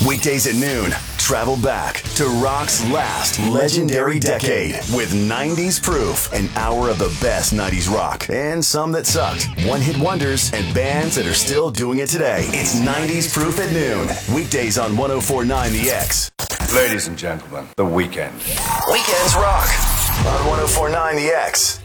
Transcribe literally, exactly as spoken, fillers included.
Weekdays at noon, travel back to rock's last legendary decade with nineties Proof, an hour of the best nineties rock and some that sucked, one-hit wonders, and bands that are still doing it today. It's nineties Proof at noon, weekdays on one oh four point nine The X. Ladies and gentlemen, The Weeknd. Weekends rock on one oh four point nine The X.